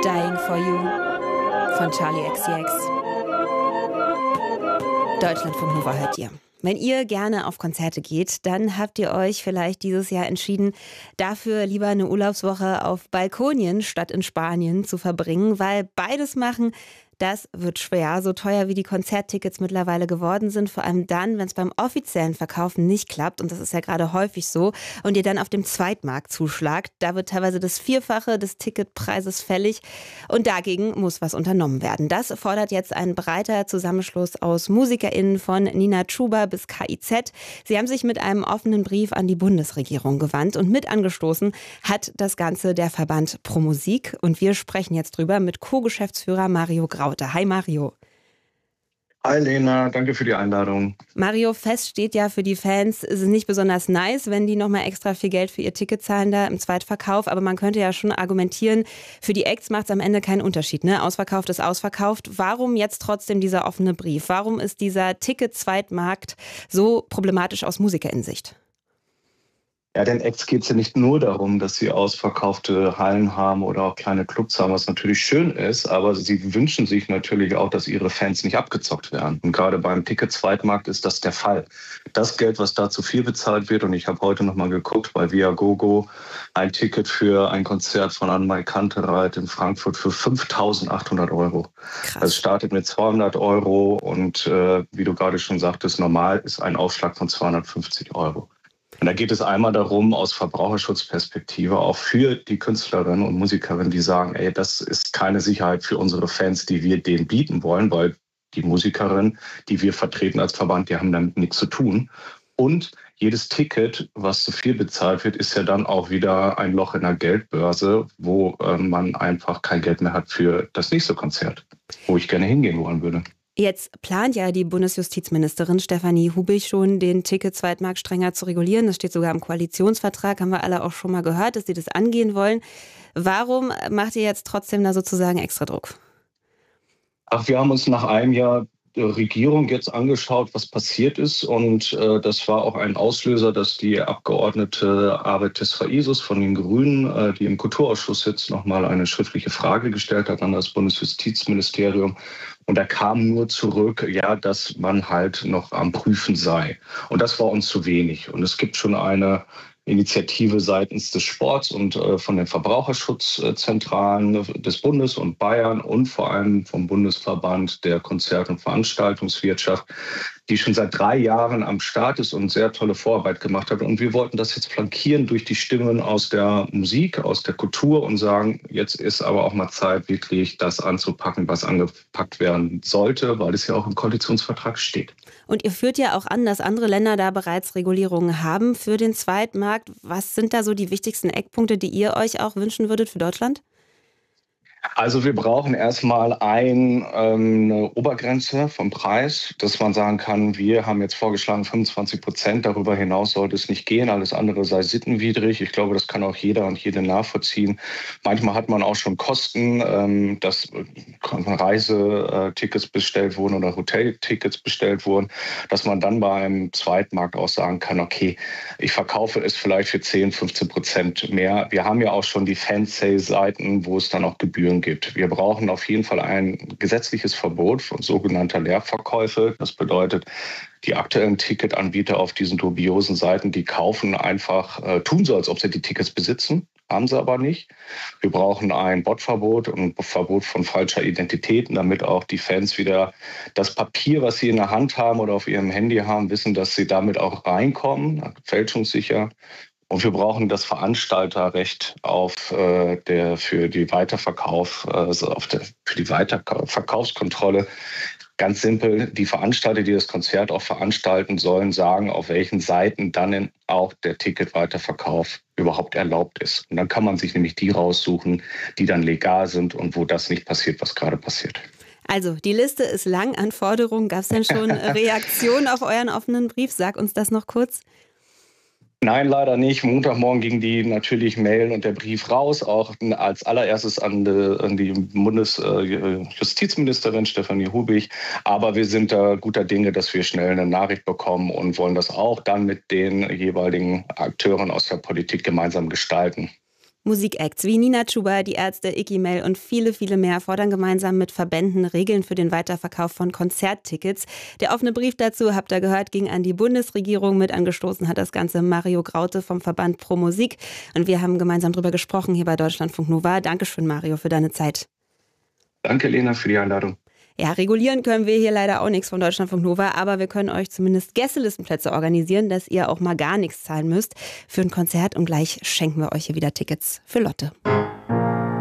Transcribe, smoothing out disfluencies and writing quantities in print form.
Dying for You von Charli XCX. Deutschlandfunk Nova hört ihr. Wenn ihr gerne auf Konzerte geht, dann habt ihr euch vielleicht dieses Jahr entschieden, dafür lieber eine Urlaubswoche auf Balkonien statt in Spanien zu verbringen, weil beides machen, das wird schwer, so teuer wie die Konzerttickets mittlerweile geworden sind, vor allem dann, wenn es beim offiziellen Verkaufen nicht klappt, und das ist ja gerade häufig so, und ihr dann auf dem Zweitmarkt zuschlagt. Da wird teilweise das Vierfache des Ticketpreises fällig und dagegen muss was unternommen werden. Das fordert jetzt ein breiter Zusammenschluss aus MusikerInnen von Nina Chuba bis KIZ. Sie haben sich mit einem offenen Brief an die Bundesregierung gewandt und mit angestoßen hat das Ganze der Verband Pro Musik, und wir sprechen jetzt drüber mit Co-Geschäftsführer Mario Grau. Hi Mario. Hi Lena, danke für die Einladung. Mario, fest steht ja für die Fans, es ist nicht besonders nice, wenn die nochmal extra viel Geld für ihr Ticket zahlen da im Zweitverkauf, aber man könnte ja schon argumentieren, für die Acts macht es am Ende keinen Unterschied, ne? Ausverkauft ist ausverkauft. Warum jetzt trotzdem dieser offene Brief? Warum ist dieser Ticket-Zweitmarkt so problematisch aus Musikerinsicht? Ja, den Acts geht es ja nicht nur darum, dass sie ausverkaufte Hallen haben oder auch kleine Clubs haben, was natürlich schön ist, aber sie wünschen sich natürlich auch, dass ihre Fans nicht abgezockt werden. Und gerade beim Ticket-Zweitmarkt ist das der Fall. Das Geld, was da zu viel bezahlt wird, und ich habe heute nochmal geguckt, bei Viagogo ein Ticket für ein Konzert von Anne-Mai Kantereit in Frankfurt für 5.800 Euro. Krass. Es startet mit 200 Euro und wie du gerade schon sagtest, normal ist ein Aufschlag von 250 Euro. Und da geht es einmal darum, aus Verbraucherschutzperspektive, auch für die Künstlerinnen und Musikerinnen, die sagen, ey, das ist keine Sicherheit für unsere Fans, die wir denen bieten wollen, weil die Musikerinnen, die wir vertreten als Verband, die haben damit nichts zu tun. Und jedes Ticket, was zu viel bezahlt wird, ist ja dann auch wieder ein Loch in der Geldbörse, wo man einfach kein Geld mehr hat für das nächste Konzert, wo ich gerne hingehen wollen würde. Jetzt plant ja die Bundesjustizministerin Stefanie Hubig schon, den Ticket-Zweitmarkt strenger zu regulieren. Das steht sogar im Koalitionsvertrag, haben wir alle auch schon mal gehört, dass sie das angehen wollen. Warum macht ihr jetzt trotzdem da sozusagen extra Druck? Ach, wir haben uns nach einem Jahr Regierung jetzt angeschaut, was passiert ist. Und das war auch ein Auslöser, dass die Abgeordnete Abed Tesfaisus von den Grünen, die im Kulturausschuss sitzt, nochmal eine schriftliche Frage gestellt hat an das Bundesjustizministerium. Und da kam nur zurück, ja, dass man halt noch am Prüfen sei. Und das war uns zu wenig. Und es gibt schon eine Initiative seitens des Sports und von den Verbraucherschutzzentralen des Bundes und Bayern und vor allem vom Bundesverband der Konzert- und Veranstaltungswirtschaft, die schon seit 3 Jahren am Start ist und sehr tolle Vorarbeit gemacht hat. Und wir wollten das jetzt flankieren durch die Stimmen aus der Musik, aus der Kultur und sagen, jetzt ist aber auch mal Zeit, wirklich das anzupacken, was angepackt werden sollte, weil es ja auch im Koalitionsvertrag steht. Und ihr führt ja auch an, dass andere Länder da bereits Regulierungen haben für den Zweitmarkt. Was sind da so die wichtigsten Eckpunkte, die ihr euch auch wünschen würdet für Deutschland? Also wir brauchen erstmal eine Obergrenze vom Preis, dass man sagen kann, wir haben jetzt vorgeschlagen 25%, darüber hinaus sollte es nicht gehen, alles andere sei sittenwidrig. Ich glaube, das kann auch jeder und jede nachvollziehen. Manchmal hat man auch schon Kosten, dass Reisetickets bestellt wurden oder Hoteltickets bestellt wurden, dass man dann beim Zweitmarkt auch sagen kann, okay, ich verkaufe es vielleicht für 10-15% mehr. Wir haben ja auch schon die Fansale-Seiten, wo es dann auch Gebühren gibt. Wir brauchen auf jeden Fall ein gesetzliches Verbot von sogenannter Leerverkäufe. Das bedeutet, die aktuellen Ticketanbieter auf diesen dubiosen Seiten, die kaufen einfach, tun so, als ob sie die Tickets besitzen, haben sie aber nicht. Wir brauchen ein Botverbot und ein Verbot von falscher Identitäten, damit auch die Fans wieder das Papier, was sie in der Hand haben oder auf ihrem Handy haben, wissen, dass sie damit auch reinkommen, fälschungssicher. Und wir brauchen das Veranstalterrecht für die Weiterverkaufskontrolle. Ganz simpel, die Veranstalter, die das Konzert auch veranstalten, sollen sagen, auf welchen Seiten dann auch der Ticketweiterverkauf überhaupt erlaubt ist. Und dann kann man sich nämlich die raussuchen, die dann legal sind und wo das nicht passiert, was gerade passiert. Also, die Liste ist lang an Forderungen. Gab es denn schon Reaktionen auf euren offenen Brief? Sag uns das noch kurz. Nein, leider nicht. Montagmorgen ging die natürlich Mail und der Brief raus, auch als allererstes an die Bundesjustizministerin Stefanie Hubig. Aber wir sind da guter Dinge, dass wir schnell eine Nachricht bekommen und wollen das auch dann mit den jeweiligen Akteuren aus der Politik gemeinsam gestalten. Musikacts wie Nina Chuba, die Ärzte, Iggy Mail und viele, viele mehr fordern gemeinsam mit Verbänden Regeln für den Weiterverkauf von Konzerttickets. Der offene Brief dazu, habt ihr gehört, ging an die Bundesregierung. Mit angestoßen hat das Ganze Mario Graute vom Verband Pro Musik. Und wir haben gemeinsam darüber gesprochen hier bei Deutschlandfunk Nova. Dankeschön, Mario, für deine Zeit. Danke, Lena, für die Einladung. Ja, regulieren können wir hier leider auch nichts von Deutschlandfunk Nova, aber wir können euch zumindest Gästelistenplätze organisieren, dass ihr auch mal gar nichts zahlen müsst für ein Konzert und gleich schenken wir euch hier wieder Tickets für Lotte.